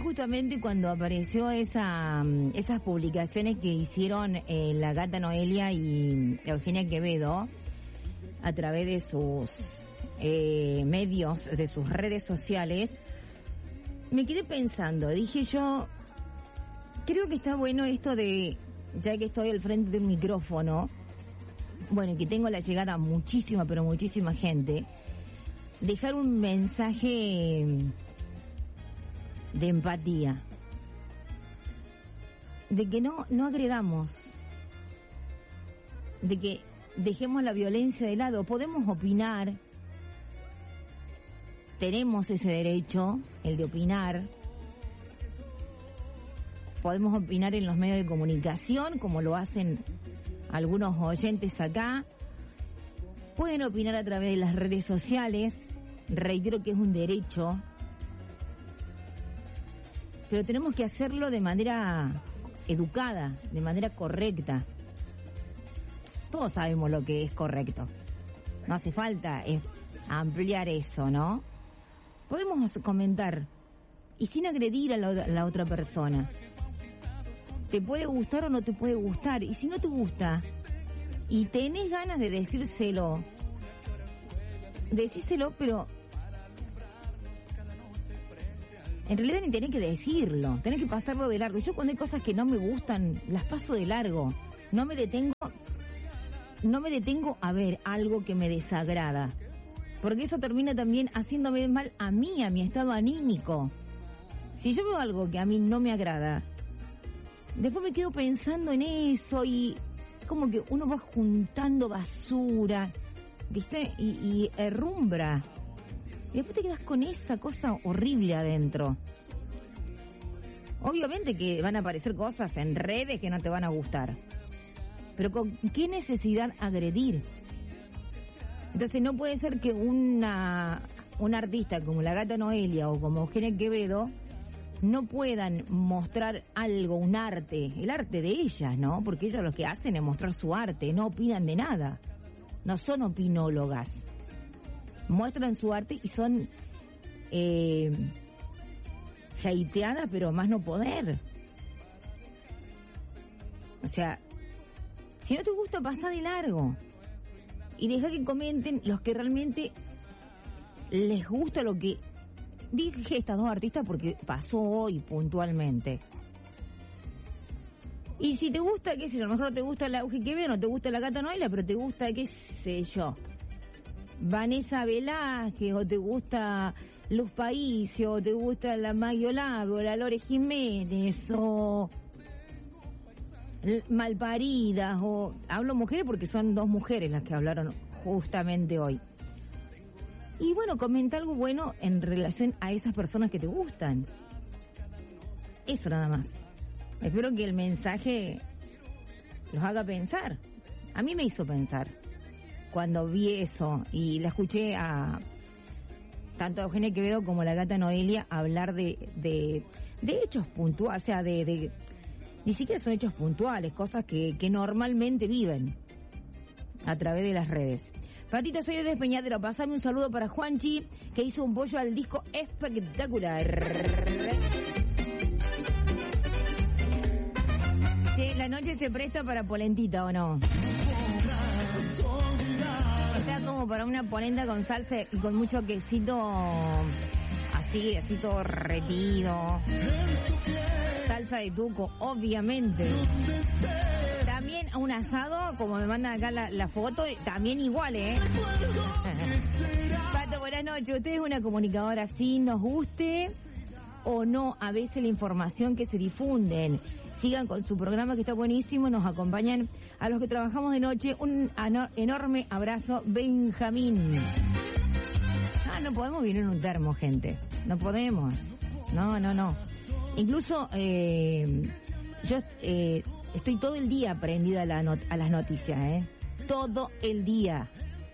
justamente cuando apareció esas publicaciones que hicieron la Gata Noelia y Eugenia Quevedo a través de sus medios, de sus redes sociales, me quedé pensando, dije yo, creo que está bueno esto de, ya que estoy al frente de un micrófono, bueno, y que tengo la llegada a muchísima, pero muchísima gente, dejar un mensaje de empatía, de que no agredamos, de que dejemos la violencia de lado. Podemos opinar, tenemos ese derecho, el de opinar. Podemos opinar en los medios de comunicación, como lo hacen algunos oyentes acá. Pueden opinar a través de las redes sociales. Reitero que es un derecho. Pero tenemos que hacerlo de manera educada, de manera correcta. Todos sabemos lo que es correcto. No hace falta ampliar eso, ¿no? Podemos comentar y sin agredir a la otra persona. Te puede gustar o no te puede gustar. Y si no te gusta y tenés ganas de decírselo, decíselo, pero en realidad ni tenés que decirlo, tenés que pasarlo de largo. Yo cuando hay cosas que no me gustan, las paso de largo. No me detengo a ver algo que me desagrada. Porque eso termina también haciéndome mal a mí, a mi estado anímico. Si yo veo algo que a mí no me agrada, después me quedo pensando en eso y como que uno va juntando basura, ¿viste? Y herrumbra. Y después te quedas con esa cosa horrible adentro. Obviamente que van a aparecer cosas en redes que no te van a gustar. Pero ¿con qué necesidad agredir? Entonces no puede ser que una artista como la Gata Noelia o como Eugenia Quevedo no puedan mostrar algo, un arte, el arte de ellas, ¿no? Porque ellas lo que hacen es mostrar su arte, no opinan de nada. No son opinólogas. Muestran su arte y son hateadas, pero más no poder. O sea, si no te gusta, pasa de largo. Y deja que comenten los que realmente les gusta lo que... Dije estas dos artistas porque pasó hoy puntualmente. Y si te gusta, qué sé yo, a lo mejor no te gusta la Eugenia Quevedo, no te gusta la Gata Noelia, pero te gusta, qué sé yo, Vanessa Velázquez, o te gusta Luz Paísio, o te gusta la Maggie Olave, o la Lore Jiménez, o Malparidas, o hablo mujeres porque son dos mujeres las que hablaron justamente hoy. Y bueno, comenta algo bueno en relación a esas personas que te gustan. Eso nada más. Espero que el mensaje los haga pensar. A mí me hizo pensar cuando vi eso y la escuché a tanto a Eugenia Quevedo como a la Gata Noelia hablar de hechos puntuales, o sea, ni siquiera son hechos puntuales, cosas que normalmente viven a través de las redes. Patita, soy de Despeñadero, pasame un saludo para Juanchi, que hizo un pollo al disco espectacular. Sí, la noche se presta para polentita, ¿o no? Está como para una polenta con salsa y con mucho quesito, así todo retido. Salsa de tuco, obviamente. También un asado, como me mandan acá la foto, también igual, ¿eh? Pato, buenas noches. Usted es una comunicadora, así nos guste o no a veces la información que se difunden. Sigan con su programa que está buenísimo, nos acompañan a los que trabajamos de noche. Un enorme abrazo, Benjamín. No podemos vivir en un termo, gente. No podemos. No. Incluso yo estoy todo el día prendida a las noticias, ¿eh? Todo el día.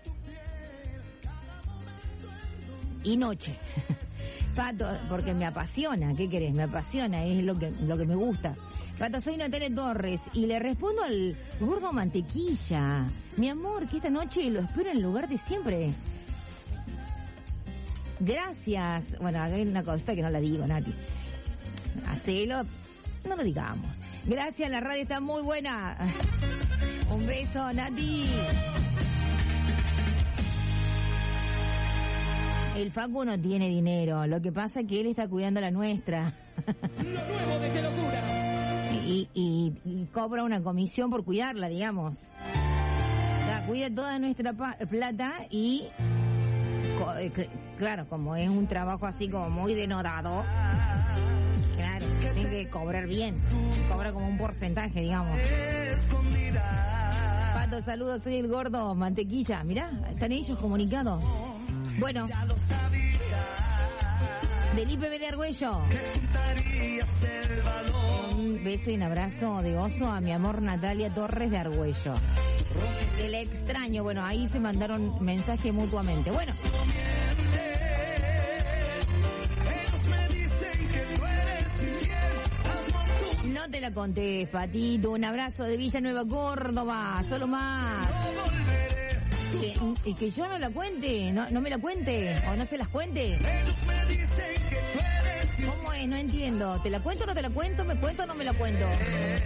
Y noche. Pato, porque me apasiona, ¿qué querés? Me apasiona, es lo que me gusta. Pato, soy Natalia Torres y le respondo al gordo mantequilla. Mi amor, que esta noche lo espero en el lugar de siempre. Gracias. Bueno, hay una cosita que no la digo, Nati. hacelo, no lo digamos. Gracias, la radio está muy buena. Un beso, Nati. El Facu no tiene dinero, lo que pasa es que él está cuidando la nuestra. Lo nuevo de Qué Locura. Y cobra una comisión por cuidarla, digamos. O sea, cuida toda nuestra plata y, claro, como es un trabajo así como muy denotado, claro, tiene que cobrar bien. Cobra como un porcentaje, digamos. Pato, saludos, soy el gordo Mantequilla. Mirá, están ellos comunicados. Bueno, del IPB de Argüello, un beso y un abrazo de oso a mi amor Natalia Torres de Argüello. El extraño, bueno, ahí se mandaron mensaje mutuamente. Bueno, no te la conté, Patito. Un abrazo de Villanueva, Córdoba. Solo más. Que yo no la cuente, no me la cuente, o no se las cuente. ¿Cómo es? No entiendo. ¿Te la cuento o no te la cuento? ¿Me cuento o no me la cuento?